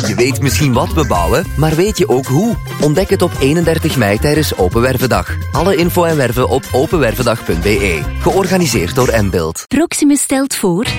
Je weet misschien wat we bouwen, maar weet je ook hoe? Ontdek het op 31 mei tijdens Open Wervendag. Alle info en werven op openwervendag.be. Georganiseerd door Mbuild. Proximus stelt voor...